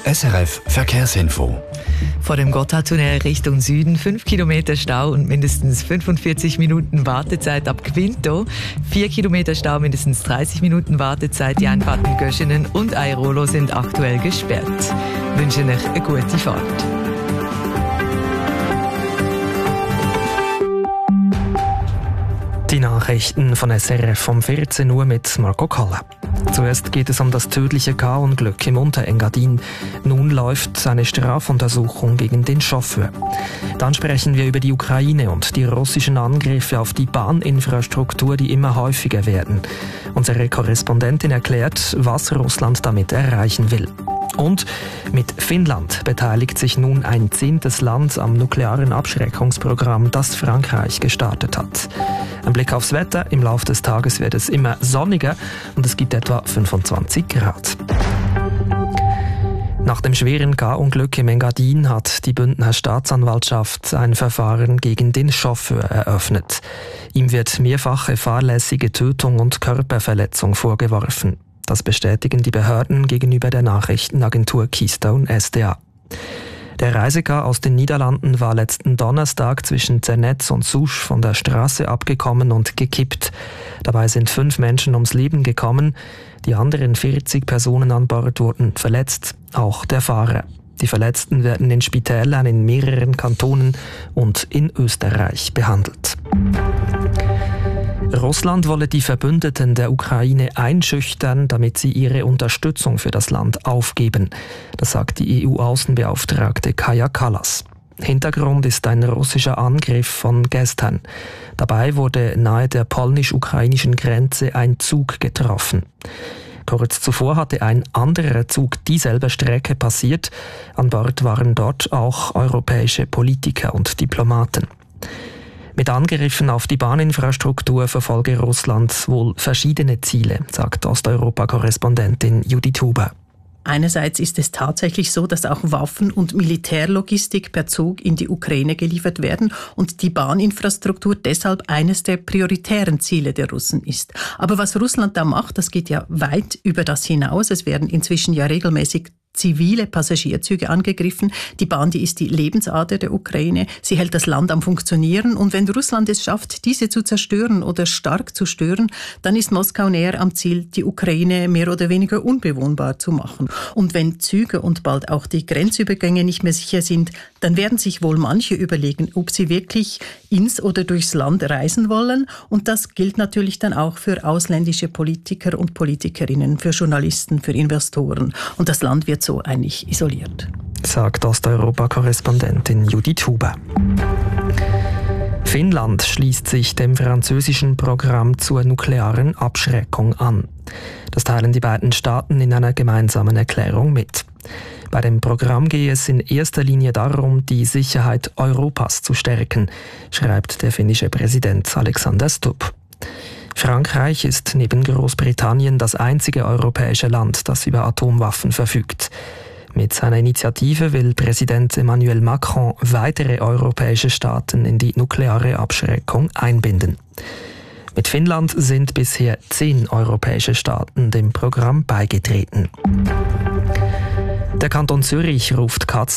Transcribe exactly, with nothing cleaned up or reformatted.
S R F Verkehrsinfo. Vor dem Gotthardtunnel Richtung Süden fünf Kilometer Stau und mindestens fünfundvierzig Minuten Wartezeit ab Quinto. vier Kilometer Stau, mindestens dreißig Minuten Wartezeit. Die Einfahrten Göschenen und Airolo sind aktuell gesperrt. Ich wünsche euch eine gute Fahrt. Die Nachrichten von S R F um vierzehn Uhr mit Marco Kalle. Zuerst geht es um das tödliche K A-Unglück im Unterengadin. Nun läuft eine Strafuntersuchung gegen den Chauffeur. Dann sprechen wir über die Ukraine und die russischen Angriffe auf die Bahninfrastruktur, die immer häufiger werden. Unsere Korrespondentin erklärt, was Russland damit erreichen will. Und mit Finnland beteiligt sich nun ein zehntes Land am nuklearen Abschreckungsprogramm, das Frankreich gestartet hat. Ein Blick aufs Wetter. Im Laufe des Tages wird es immer sonniger und es gibt etwa fünfundzwanzig Grad. Nach dem schweren K A-Unglück im Engadin hat die Bündner Staatsanwaltschaft ein Verfahren gegen den Chauffeur eröffnet. Ihm wird mehrfache fahrlässige Tötung und Körperverletzung vorgeworfen. Das bestätigen die Behörden gegenüber der Nachrichtenagentur Keystone S D A. Der Reisecar aus den Niederlanden war letzten Donnerstag zwischen Zernetz und Souche von der Straße abgekommen und gekippt. Dabei sind fünf Menschen ums Leben gekommen. Die anderen vierzig Personen an Bord wurden verletzt, auch der Fahrer. Die Verletzten werden in Spitälern in mehreren Kantonen und in Österreich behandelt. Russland wolle die Verbündeten der Ukraine einschüchtern, damit sie ihre Unterstützung für das Land aufgeben. Das sagt die E U-Außenbeauftragte Kaja Kallas. Hintergrund ist ein russischer Angriff von gestern. Dabei wurde nahe der polnisch-ukrainischen Grenze ein Zug getroffen. Kurz zuvor hatte ein anderer Zug dieselbe Strecke passiert. An Bord waren dort auch europäische Politiker und Diplomaten. Mit Angriffen auf die Bahninfrastruktur verfolge Russland wohl verschiedene Ziele, sagt Osteuropa-Korrespondentin Judith Huber. Einerseits ist es tatsächlich so, dass auch Waffen und Militärlogistik per Zug in die Ukraine geliefert werden und die Bahninfrastruktur deshalb eines der prioritären Ziele der Russen ist. Aber was Russland da macht, das geht ja weit über das hinaus. Es werden inzwischen ja regelmäßig zivile Passagierzüge angegriffen. Die Bahn, die ist die Lebensader der Ukraine. Sie hält das Land am Funktionieren. Und wenn Russland es schafft, diese zu zerstören oder stark zu stören, dann ist Moskau näher am Ziel, die Ukraine mehr oder weniger unbewohnbar zu machen. Und wenn Züge und bald auch die Grenzübergänge nicht mehr sicher sind, dann werden sich wohl manche überlegen, ob sie wirklich ins oder durchs Land reisen wollen. Und das gilt natürlich dann auch für ausländische Politiker und Politikerinnen, für Journalisten, für Investoren. Und das Land wird so eigentlich isoliert. Sagt Osteuropa-Korrespondentin Judith Huber. Finnland schließt sich dem französischen Programm zur nuklearen Abschreckung an. Das teilen die beiden Staaten in einer gemeinsamen Erklärung mit. Bei dem Programm gehe es in erster Linie darum, die Sicherheit Europas zu stärken, schreibt der finnische Präsident Alexander Stubb. Frankreich ist neben Großbritannien das einzige europäische Land, das über Atomwaffen verfügt. Mit seiner Initiative will Präsident Emmanuel Macron weitere europäische Staaten in die nukleare Abschreckung einbinden. Mit Finnland sind bisher zehn europäische Staaten dem Programm beigetreten. Der Kanton Zürich ruft Katzen